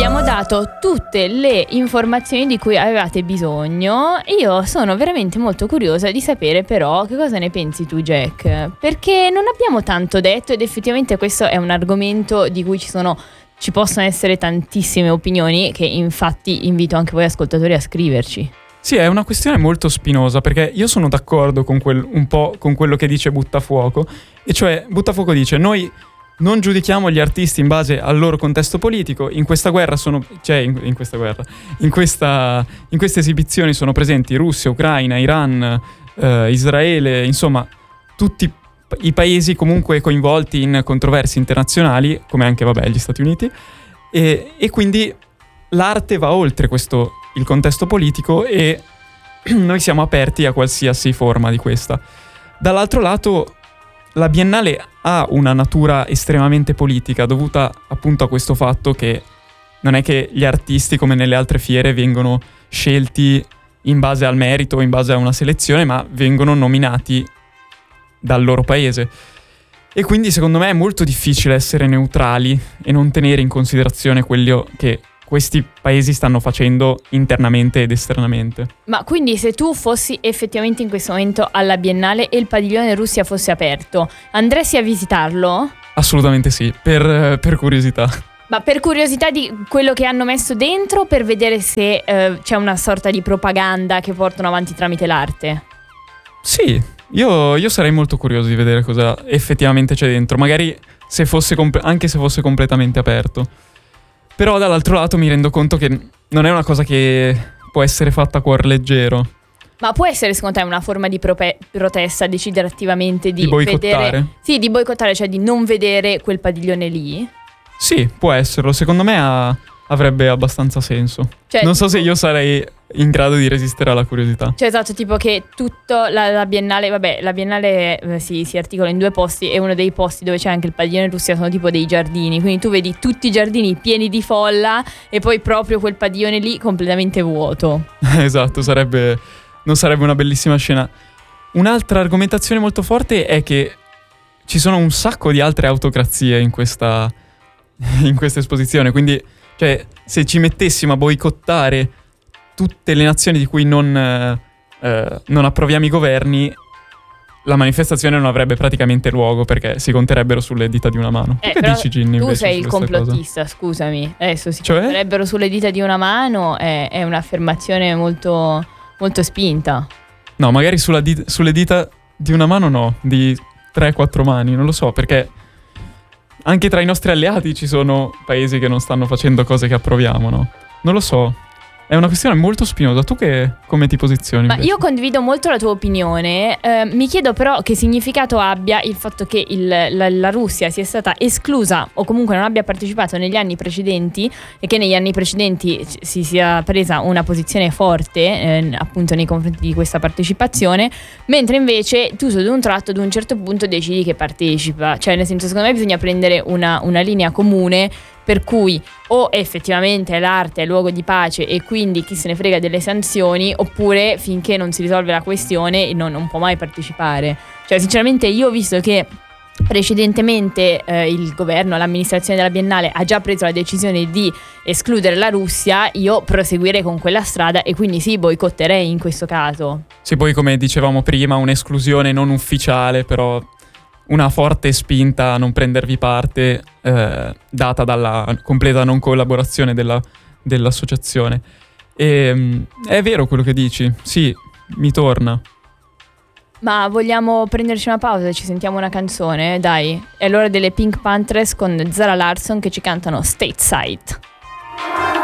abbiamo dato tutte le informazioni di cui avevate bisogno. Io sono veramente molto curiosa di sapere però che cosa ne pensi tu, Jack, perché non abbiamo tanto detto ed effettivamente questo è un argomento di cui ci possono essere tantissime opinioni, che infatti invito anche voi ascoltatori a scriverci. Sì, è una questione molto spinosa, perché io sono d'accordo con un po' con quello che dice Buttafuoco, e cioè Buttafuoco dice: noi non giudichiamo gli artisti in base al loro contesto politico. In questa guerra in queste esibizioni sono presenti Russia, Ucraina, Iran, Israele, insomma tutti i paesi comunque coinvolti in controversie internazionali, come anche gli Stati Uniti, e quindi l'arte va oltre il contesto politico e noi siamo aperti a qualsiasi forma di questa. Dall'altro lato, la Biennale ha una natura estremamente politica, dovuta appunto a questo fatto che non è che gli artisti, come nelle altre fiere, vengono scelti in base al merito o in base a una selezione, ma vengono nominati dal loro paese. E quindi secondo me è molto difficile essere neutrali e non tenere in considerazione quello che questi paesi stanno facendo internamente ed esternamente. Ma quindi se tu fossi effettivamente in questo momento alla Biennale e il padiglione Russia fosse aperto, andresti a visitarlo? Assolutamente sì, per curiosità. Ma per curiosità di quello che hanno messo dentro, per vedere se c'è una sorta di propaganda che portano avanti tramite l'arte? Sì, io sarei molto curioso di vedere cosa effettivamente c'è dentro, magari anche se fosse completamente aperto. Però dall'altro lato mi rendo conto che non è una cosa che può essere fatta a cuor leggero. Ma può essere secondo te una forma di protesta, decidere attivamente di boicottare? Vedere, sì, di boicottare, cioè di non vedere quel padiglione lì? Sì, può esserlo. Secondo me avrebbe abbastanza senso. Cioè, non so se io sarei in grado di resistere alla curiosità. Cioè esatto, tipo che tutto la Biennale, la Biennale si articola in 2 posti e uno dei posti dove c'è anche il padiglione Russia sono tipo dei giardini, quindi tu vedi tutti i giardini pieni di folla e poi proprio quel padiglione lì completamente vuoto. Esatto, non sarebbe una bellissima scena. Un'altra argomentazione molto forte è che ci sono un sacco di altre autocrazie in questa esposizione, quindi cioè se ci mettessimo a boicottare tutte le nazioni di cui non approviamo i governi, la manifestazione non avrebbe praticamente luogo, perché si conterebbero sulle dita di una mano. Che dici, Ginny? Tu sei il complottista, scusami. Adesso si conterebbero sulle dita di una mano è un'affermazione molto, molto spinta. No, magari sulle dita di una mano no, di 3-4 mani, non lo so, perché anche tra i nostri alleati ci sono paesi che non stanno facendo cose che approviamo, no? Non lo so. È una questione molto spinosa. Tu come ti posizioni? Ma io condivido molto la tua opinione. Mi chiedo però che significato abbia il fatto che la Russia sia stata esclusa o comunque non abbia partecipato negli anni precedenti e che negli anni precedenti si sia presa una posizione forte appunto nei confronti di questa partecipazione, mentre invece tu ad un tratto ad un certo punto decidi che partecipa. Cioè nel senso, secondo me bisogna prendere una linea comune per cui o effettivamente l'arte è luogo di pace e quindi chi se ne frega delle sanzioni, oppure finché non si risolve la questione non può mai partecipare. Cioè sinceramente io ho visto che precedentemente il governo, l'amministrazione della Biennale ha già preso la decisione di escludere la Russia, io proseguirei con quella strada e quindi sì, boicotterei in questo caso. Sì, poi come dicevamo prima, un'esclusione non ufficiale, però una forte spinta a non prendervi parte, data dalla completa non collaborazione dell'associazione. E è vero quello che dici, sì, mi torna. Ma vogliamo prenderci una pausa e ci sentiamo una canzone? Dai, è l'ora delle Pink Panthers con Zara Larsson che ci cantano Stateside.